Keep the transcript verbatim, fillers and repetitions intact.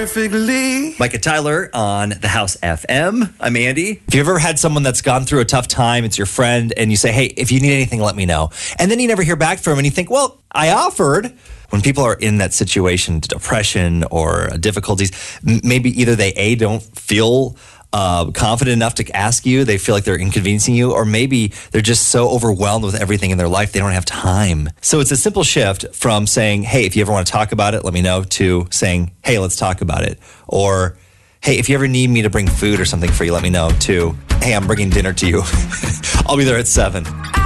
perfectly. Micah Tyler on the House F M. I'm Andy. If you've ever had someone that's gone through a tough time, it's your friend, and you say, hey, if you need anything, let me know. And then you never hear back from them, and you think, well, I offered. When people are in that situation, depression or difficulties, m- maybe either they, A, don't feel uh, confident enough to ask you, they feel like they're inconveniencing you, or maybe they're just so overwhelmed with everything in their life, they don't have time. So it's a simple shift from saying, hey, if you ever want to talk about it, let me know, to saying, hey, let's talk about it. Or, hey, if you ever need me to bring food or something for you, let me know, to, hey, I'm bringing dinner to you. I'll be there at seven.